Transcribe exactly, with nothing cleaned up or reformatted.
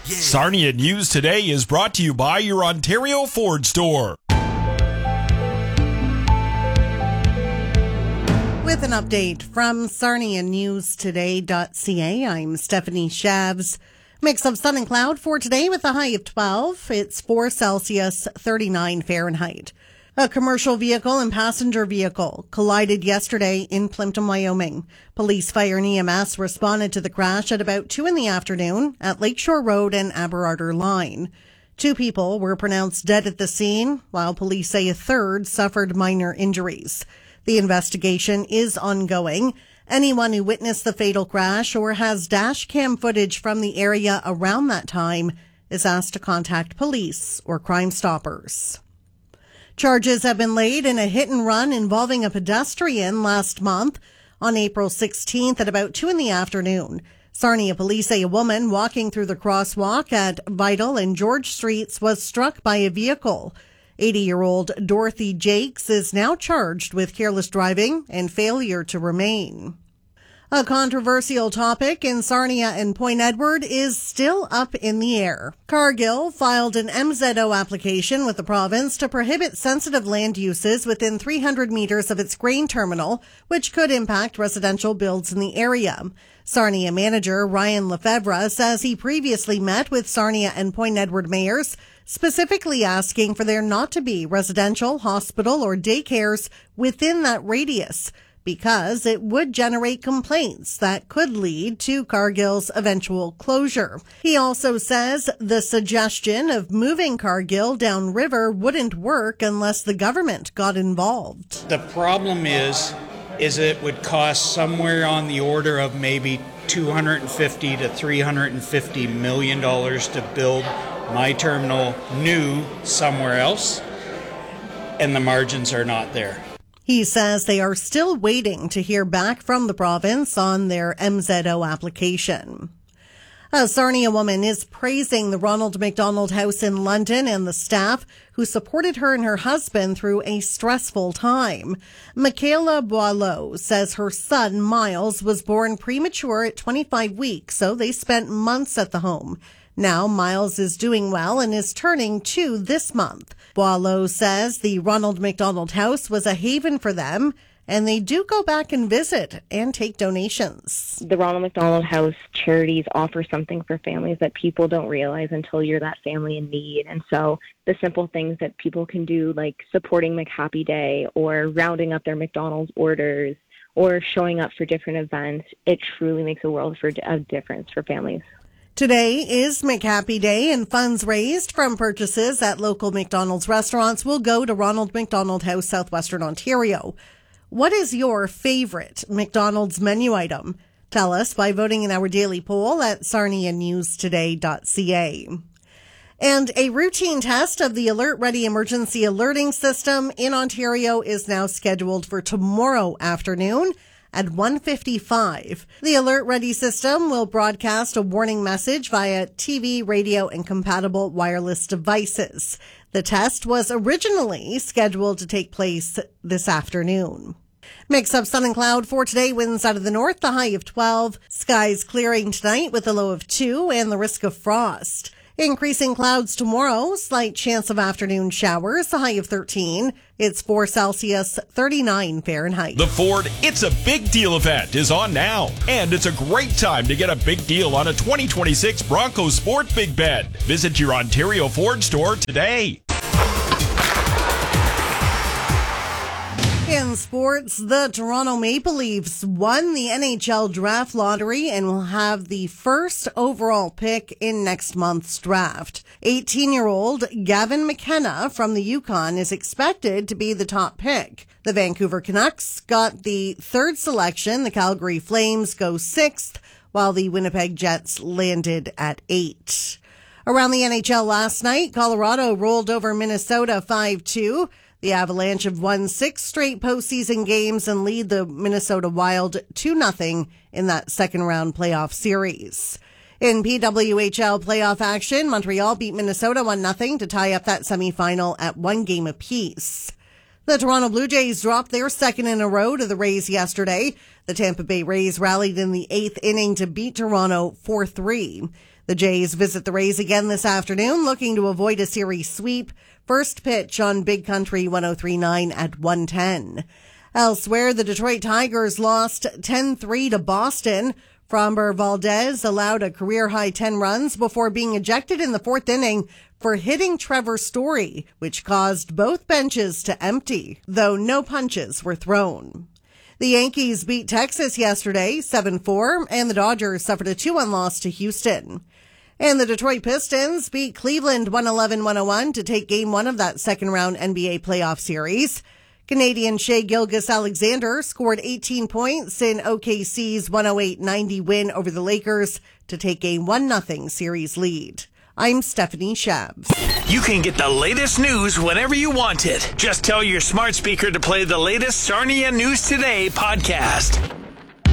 Yeah. Sarnia News Today is brought to you by your Ontario Ford store. With an update from Sarnia News Today dot C A, I'm Stephanie Shavs. Mix of sun and cloud for today with a high of twelve. It's four Celsius, thirty-nine Fahrenheit. A commercial vehicle and passenger vehicle collided yesterday in Plimpton, Wyoming. Police, fire, and E M S responded to the crash at about two in the afternoon at Lakeshore Road and Aberarder Line. Two people were pronounced dead at the scene, while police say a third suffered minor injuries. The investigation is ongoing. Anyone who witnessed the fatal crash or has dash cam footage from the area around that time is asked to contact police or Crime Stoppers. Charges have been laid in a hit and run involving a pedestrian last month on April sixteenth at about two in the afternoon. Sarnia police say a woman walking through the crosswalk at Vital and George Streets was struck by a vehicle. eighty-year-old Dorothy Jakes is now charged with careless driving and failure to remain. A controversial topic in Sarnia and Point Edward is still up in the air. Cargill filed an M Z O application with the province to prohibit sensitive land uses within three hundred meters of its grain terminal, which could impact residential builds in the area. Sarnia manager Ryan Lefebvre says he previously met with Sarnia and Point Edward mayors, specifically asking for there not to be residential, hospital, or daycares within that radius, because it would generate complaints that could lead to Cargill's eventual closure. He also says the suggestion of moving Cargill downriver wouldn't work unless the government got involved. The problem is, is it would cost somewhere on the order of maybe two hundred fifty to three hundred fifty million dollars to build my terminal new somewhere else, and the margins are not there. He says they are still waiting to hear back from the province on their M Z O application. A Sarnia woman is praising the Ronald McDonald House in London and the staff who supported her and her husband through a stressful time. Michaela Boileau says her son, Miles, was born premature at twenty-five weeks, so they spent months at the home. Now Miles is doing well and is turning two this month. Boileau says the Ronald McDonald House was a haven for them, and they do go back and visit and take donations. The Ronald McDonald House charities offer something for families that people don't realize until you're that family in need. And so the simple things that people can do, like supporting McHappy Day or rounding up their McDonald's orders or showing up for different events, it truly makes a world for, of difference for families. Today is McHappy Day, and funds raised from purchases at local McDonald's restaurants will go to Ronald McDonald House, Southwestern Ontario. What is your favorite McDonald's menu item? Tell us by voting in our daily poll at Sarnia News Today dot C A. And a routine test of the Alert Ready emergency alerting system in Ontario is now scheduled for tomorrow afternoon at one fifty-five. The Alert Ready system will broadcast a warning message via T V, radio, and compatible wireless devices. The test was originally scheduled to take place this afternoon. Mix of sun and cloud for today. Winds out of the north, the high of twelve. Skies clearing tonight with a low of two and the risk of frost. Increasing clouds tomorrow, slight chance of afternoon showers, a high of thirteen. It's four Celsius, thirty-nine Fahrenheit. The Ford It's a Big Deal event is on now, and it's a great time to get a big deal on a twenty twenty-six Bronco Sport Big Bed. Visit your Ontario Ford store today. In sports, the Toronto Maple Leafs won the N H L draft lottery and will have the first overall pick in next month's draft. eighteen-year-old Gavin McKenna from the Yukon is expected to be the top pick. The Vancouver Canucks got the third selection. The Calgary Flames go sixth, while the Winnipeg Jets landed at eight. Around the N H L last night, Colorado rolled over Minnesota five two. The Avalanche have won six straight postseason games and lead the Minnesota Wild two nothing in that second round playoff series. In P W H L playoff action, Montreal beat Minnesota one nothing to tie up that semifinal at one game apiece. The Toronto Blue Jays dropped their second in a row to the Rays yesterday. The Tampa Bay Rays rallied in the eighth inning to beat Toronto four three. The Jays visit the Rays again this afternoon, looking to avoid a series sweep. First pitch on Big Country one oh three point nine at one ten. Elsewhere, the Detroit Tigers lost ten three to Boston. Framber Valdez allowed a career-high ten runs before being ejected in the fourth inning for hitting Trevor Story, which caused both benches to empty, though no punches were thrown. The Yankees beat Texas yesterday, seven four, and the Dodgers suffered a two one loss to Houston. And the Detroit Pistons beat Cleveland one eleven to one oh one to take game one of that second-round N B A playoff series. Canadian Shai Gilgeous-Alexander scored eighteen points in O K C's one oh eight ninety win over the Lakers to take a one nothing series lead. I'm Stephanie Shabs. You can get the latest news whenever you want it. Just tell your smart speaker to play the latest Sarnia News Today podcast.